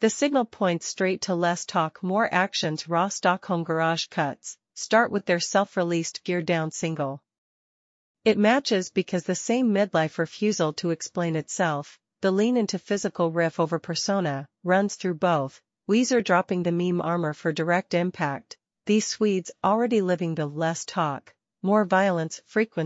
The signal points straight to Less Talk More Action's raw Stockholm garage cuts start with their self-released Gear Down single. It matches because the same midlife refusal to explain itself, the lean into physical riff over persona, runs through both, Weezer dropping the meme armor for direct impact, these Swedes already living the less talk, more violence frequency.